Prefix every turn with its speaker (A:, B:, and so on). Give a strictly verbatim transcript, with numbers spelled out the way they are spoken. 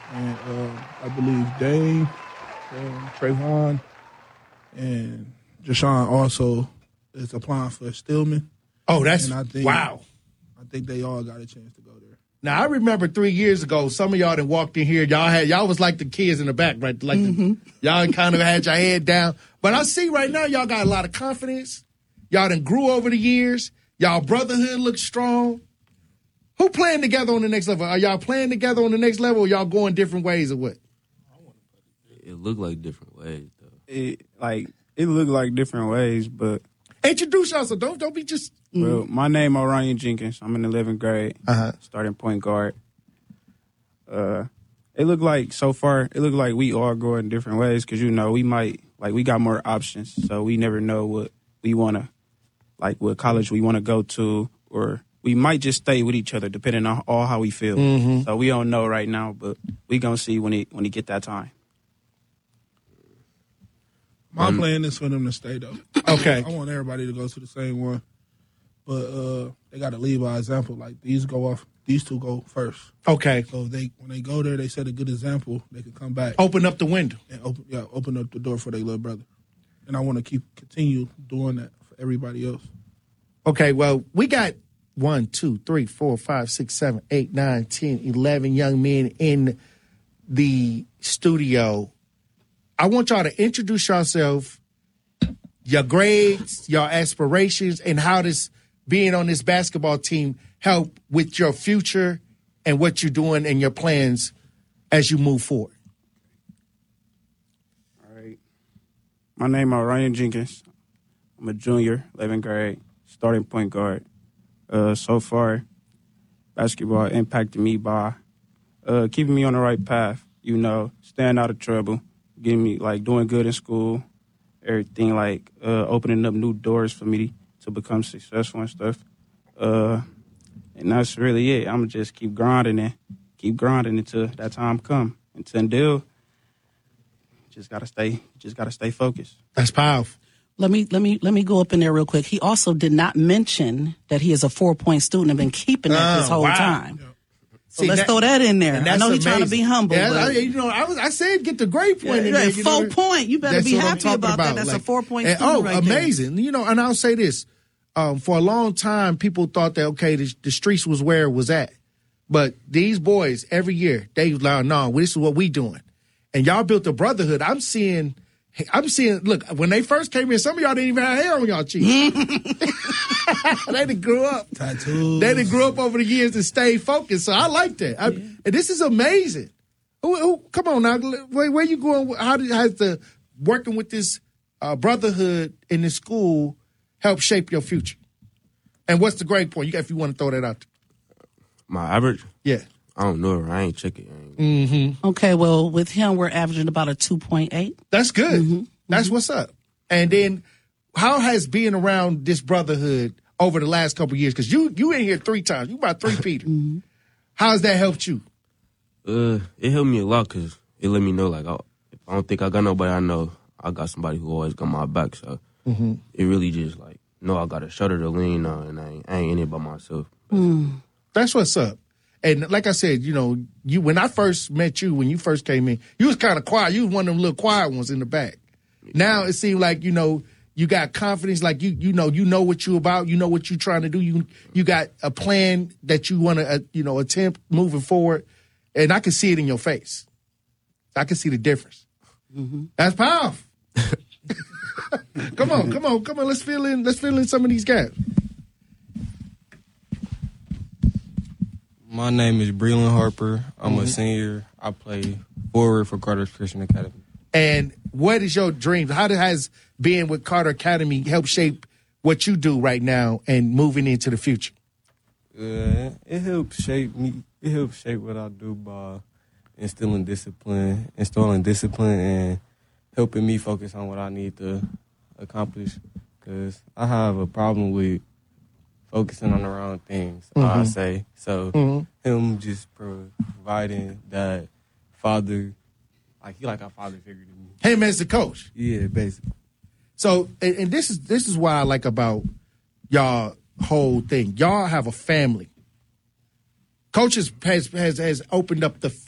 A: and uh, I believe Dane, uh, Trayvon, and Jashawn also is applying for Stillman.
B: Oh, that's
A: and I think,
B: wow.
A: I think they all got a chance to go there.
B: Now I remember three years ago, some of y'all that walked in here, y'all had y'all was like the kids in the back, right? Like
C: Mm-hmm.
B: the, y'all kind of had your head down. But I see right now y'all got a lot of confidence. Y'all done grew over the years. Y'all brotherhood looks strong. Who playing together on the next level? Are y'all playing together on the next level, or y'all going different ways, or what?
D: It looked like different ways, though.
E: It like it looked like different ways, but
B: introduce yourself. Don't don't be just.
E: Well, my name is Ryan Jenkins. I'm in eleventh grade,
B: uh-huh.
E: starting point guard. Uh, it looked like so far. It looked like we all going different ways because you know we might like we got more options, so we never know what we want to like, what college we want to go to, or we might just stay with each other depending on all how we feel.
B: Mm-hmm.
E: So we don't know right now, but we gonna see when it when it get that time.
A: My
D: Um,
A: plan is for them to stay though.
B: Okay.
A: I want everybody to go to the same one, but uh, they got to lead by example. Like these go off, these two go first.
B: Okay.
A: So if they when they go there, they set a good example. They can come back,
B: Open up the window.
A: and open yeah, open up the door for their little brother. And I want to keep continue doing that for everybody else.
B: Okay, well, we got one, two, three, four, five, six, seven, eight, nine, ten, eleven young men in the studio. I want y'all to introduce yourself, your grades, your aspirations, and how this being on this basketball team help with your future and what you're doing and your plans as you move forward.
E: All right. My name is Ryan Jenkins. I'm a junior, eleventh grade, starting point guard. Uh, so far, basketball impacted me by uh, keeping me on the right path, you know, staying out of trouble, getting me, like, doing good in school, everything, like, uh, opening up new doors for me to become successful and stuff. Uh, and that's really it. I'm going to just keep grinding and keep grinding until that time come. Until just got to stay, just got to stay focused.
B: That's powerful.
C: Let me let me let me go up in there real quick. He also did not mention that he is a four point student and been keeping that this
B: Oh,
C: whole
B: wow.
C: time. So
B: See,
C: let's
B: that-
C: throw that in there.
B: And
C: I
B: that's
C: know he's trying to
B: amazing.
C: be humble.
B: Yeah,
C: but
B: I, you know, I was I said get the grade point in
C: yeah,
B: there. You
C: four
B: know,
C: point. You better
B: that's
C: be
B: what I'm
C: happy
B: talking
C: about that. That's a
B: Like,
C: four point
B: and,
C: student
B: oh,
C: right there.
B: amazing. You know, and I'll say this: um, for a long time, people thought that okay, the, the streets was where it was at, but these boys every year they like, no, this is what we doing, and y'all built a brotherhood. I'm seeing. I'm seeing, look, when they first came in, some of y'all didn't even have hair on y'all cheeks. They done grew up.
A: Tattoos.
B: They done grew up over the years and stayed focused. So I like that. I, and this is amazing. Who, who, come on now. Where, where you going? How did, has the working with this uh, brotherhood in the school help shape your future? And what's the grade point? You got, if you want to throw that out there.
D: My average?
B: Yeah.
D: I don't know. I ain't check it. I ain't-
B: Mm-hmm.
C: Okay, well, with him, we're averaging about a two point eight.
B: That's good.
C: Mm-hmm.
B: That's what's up. And then how has being around this brotherhood over the last couple of years, because you you in here three times, you about three Peter.
C: Mm-hmm.
B: How has that helped you?
D: Uh, it helped me a lot because it let me know, like, I, if I don't think I got nobody I know, I got somebody who always got my back. So
B: Mm-hmm.
D: it really just, like, no, I got a shoulder to lean on, and I ain't, I ain't in it by myself.
C: Mm.
B: That's what's up. And like I said, you know, you when I first met you, when you first came in, you was kind of quiet. You was one of them little quiet ones in the back. Now it seems like, you know, you got confidence, like you you know, you know what you about, you know what you're trying to do. You you got a plan that you want to, uh, you know, attempt moving forward. And I can see it in your face. I can see the difference.
C: Mm-hmm.
B: That's powerful. Come on, come on, come on. Let's fill in. Let's fill in some of these gaps.
F: My name is Breland Harper. I'm
B: Mm-hmm.
F: a senior. I play forward for Carter's Christian Academy.
B: And what is your dream? How has being with Carter Academy helped shape what you do right now and moving into the future?
F: Uh, it helps shape me. It helps shape what I do by instilling discipline, installing discipline, and helping me focus on what I need to accomplish. Because I have a problem with focusing on the wrong things,
B: Mm-hmm.
F: I say. So
B: Mm-hmm.
F: him just providing that father, like he like a father figure to me.
B: Him as the coach.
F: Yeah, basically.
B: So, and, and this is this is why I like about y'all whole thing. Y'all have a family. Coaches has has has opened up the